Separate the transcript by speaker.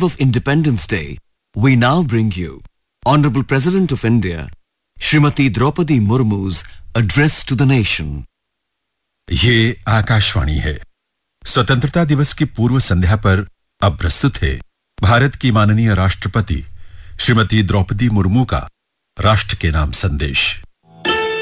Speaker 1: of Independence Day, we now bring you Honorable President of India, Srimati Draupadi Murmu's address to the nation.
Speaker 2: ये आकाशवाणी है। स्वतंत्रता दिवस की पूर्व संध्या पर अब प्रस्तुत है भारत की माननीय राष्ट्रपति श्रीमती द्रौपदी मुर्मू का राष्ट्र के नाम संदेश।